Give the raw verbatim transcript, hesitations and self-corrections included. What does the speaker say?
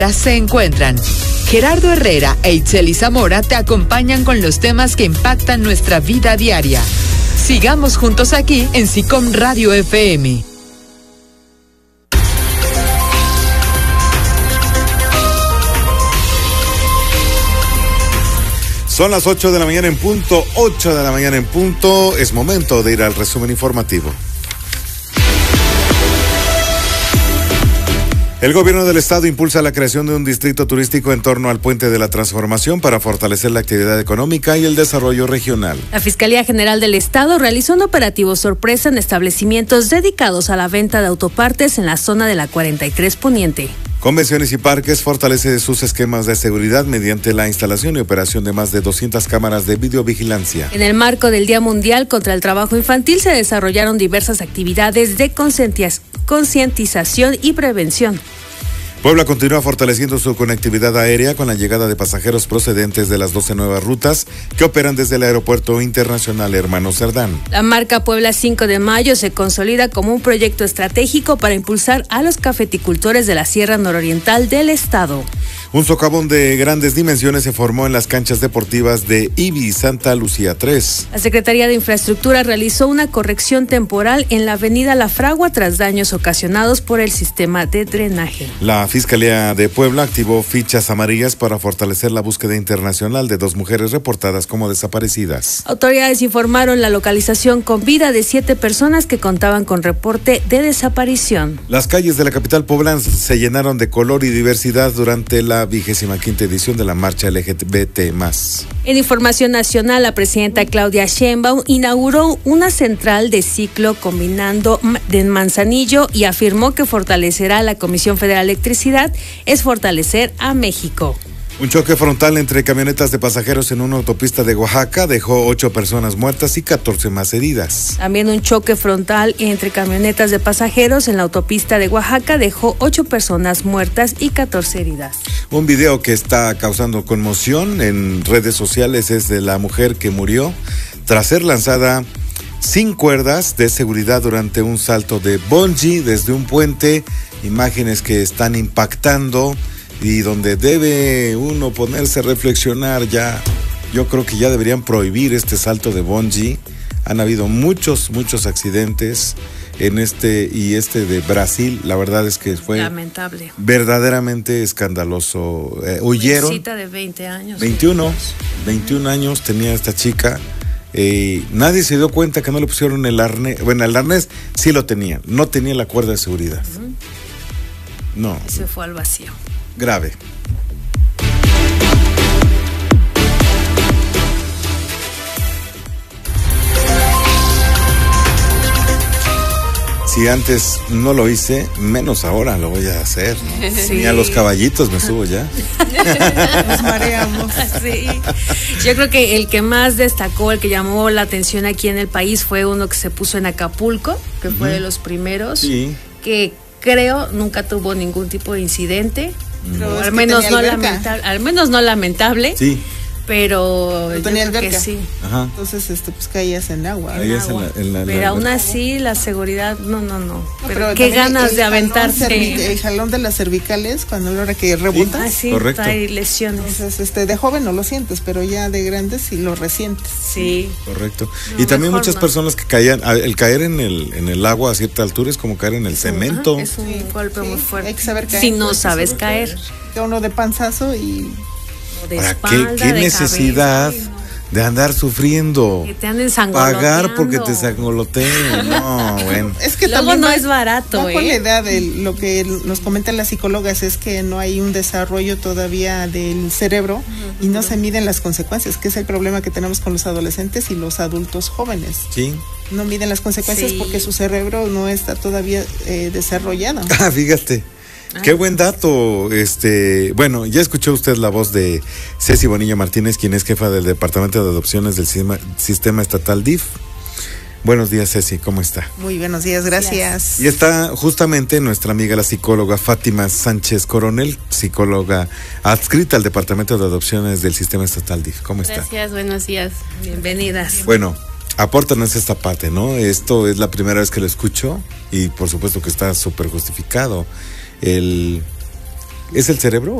se encuentran. Gerardo Herrera e Itzeli Zamora te acompañan con los temas que impactan nuestra vida diaria. Sigamos juntos aquí en SICOM Radio F M. Son las ocho de la mañana en punto, ocho de la mañana en punto. Es momento de ir al resumen informativo. El gobierno del estado impulsa la creación de un distrito turístico en torno al Puente de la Transformación para fortalecer la actividad económica y el desarrollo regional. La Fiscalía General del Estado realizó un operativo sorpresa en establecimientos dedicados a la venta de autopartes en la zona de la cuarenta y tres Poniente. Convenciones y Parques fortalece sus esquemas de seguridad mediante la instalación y operación de más de doscientas cámaras de videovigilancia. En el marco del Día Mundial contra el Trabajo Infantil se desarrollaron diversas actividades de concientización y prevención. Puebla continúa fortaleciendo su conectividad aérea con la llegada de pasajeros procedentes de las doce nuevas rutas que operan desde el Aeropuerto Internacional Hermano Cerdán. La marca Puebla cinco de mayo se consolida como un proyecto estratégico para impulsar a los cafeticultores de la Sierra Nororiental del estado. Un socavón de grandes dimensiones se formó en las canchas deportivas de I B I Santa Lucía tres. La Secretaría de Infraestructura realizó una corrección temporal en la avenida La Fragua tras daños ocasionados por el sistema de drenaje. La Fiscalía de Puebla activó fichas amarillas para fortalecer la búsqueda internacional de dos mujeres reportadas como desaparecidas. Autoridades informaron la localización con vida de siete personas que contaban con reporte de desaparición. Las calles de la capital poblana se llenaron de color y diversidad durante la vigésima quinta edición de la marcha L G B T más. En información nacional, la presidenta Claudia Sheinbaum inauguró una central de ciclo combinando de Manzanillo y afirmó que fortalecerá la Comisión Federal de Electricidad, es fortalecer a México. Un choque frontal entre camionetas de pasajeros en una autopista de Oaxaca dejó ocho personas muertas y catorce más heridas. También un choque frontal entre camionetas de pasajeros en la autopista de Oaxaca dejó ocho personas muertas y catorce heridas. Un video que está causando conmoción en redes sociales es de la mujer que murió tras ser lanzada sin cuerdas de seguridad durante un salto de bungee desde un puente. Imágenes que están impactando y donde debe uno ponerse a reflexionar ya. Yo creo que ya deberían prohibir este salto de bungee. Han habido muchos, muchos accidentes en este y este de Brasil. La verdad es que fue lamentable, verdaderamente escandaloso. Eh, huyeron. Una cita de veinte años. veintiuno, veintiún años tenía esta chica. Eh, nadie se dio cuenta que no le pusieron el arnés. Bueno, el arnés sí lo tenía, no tenía la cuerda de seguridad. Uh-huh. No. Se fue al vacío. Grave. Si antes no lo hice, menos ahora lo voy a hacer, ¿no? Sí. Ni a los caballitos me subo ya. Nos mareamos. Sí. Yo creo que el que más destacó, el que llamó la atención aquí en el país fue uno que se puso en Acapulco, que fue uh-huh. de los primeros, sí. que creo nunca tuvo ningún tipo de incidente, Pero al menos no lamentable, al menos no lamentable. Sí. Pero no tenía yo creo que sí. Ajá. Entonces este pues caías en agua. Caías en agua. En la, en la, pero la, aún la, así la seguridad, no, no, no. no pero, pero qué ganas el, de el aventarse. Jalón, el jalón de las cervicales cuando a la hora que rebotas. Ah, sí, correcto. Hay lesiones. Entonces, este, de joven no lo sientes, pero ya de grande sí lo resientes. Sí. Correcto. No, y también muchas no. personas que caían, el caer en el en el agua a cierta altura es como caer en el es cemento. Un, es un sí, golpe sí, muy fuerte. Hay que saber caer. Si no sabes caer. Que uno de panzazo y de ¿Para espalda, qué, qué de necesidad cabeza, de andar sufriendo? Que te anden sangoloteando. Pagar porque te sangoloteen. No, bueno. Es que luego no va, es barato, ¿eh? Con la idea de lo que nos comentan las psicólogas es que no hay un desarrollo todavía del cerebro uh-huh. y no se miden las consecuencias, que es el problema que tenemos con los adolescentes y los adultos jóvenes. Sí. No miden las consecuencias sí. porque su cerebro no está todavía eh, desarrollado. Ah, fíjate. Qué buen dato. Este, bueno, ya escuchó usted la voz de Ceci Bonilla Martínez, quien es jefa del Departamento de Adopciones del Sistema, Sistema Estatal D I F. Buenos días, Ceci, ¿cómo está? Muy buenos días, gracias. Y está justamente nuestra amiga la psicóloga Fátima Sánchez Coronel, psicóloga adscrita al Departamento de Adopciones del Sistema Estatal D I F. ¿Cómo está? Gracias, buenos días. Bienvenidas. Bueno, apórtanos esta parte, ¿no? Esto es la primera vez que lo escucho y por supuesto que está súper justificado. El, ¿Es el cerebro?